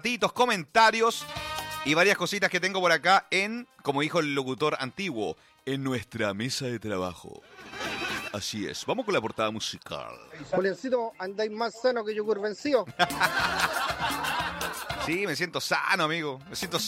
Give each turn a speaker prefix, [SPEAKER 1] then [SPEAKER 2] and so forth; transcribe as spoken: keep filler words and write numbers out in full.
[SPEAKER 1] comentarios y varias cositas que tengo por acá en, como dijo el locutor antiguo, en nuestra mesa de trabajo. Así es, vamos con la portada musical.
[SPEAKER 2] Juliancito, andáis más sano que yo curvencido.
[SPEAKER 1] Sí, me siento sano, amigo. Me siento